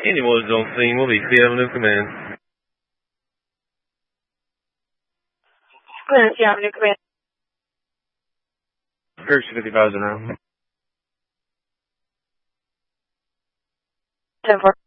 Any Woods on scene. We'll be Avenue Command. Clearance, Avenue Command. Kirk's 55 now. 10-4.